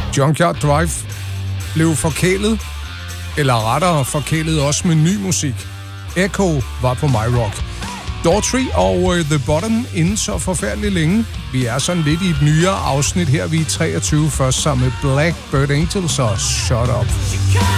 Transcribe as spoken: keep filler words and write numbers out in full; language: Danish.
Junkyard Drive blev forkælet, eller rettere forkælet også med ny musik. Echo var på My Rock. Daughtry og uh, The Bottom inden så forfærdeligt længe. Vi er sådan lidt i et nyere afsnit her. Vi er treogtyve først sammen med Blackbird Angels og Shut Up.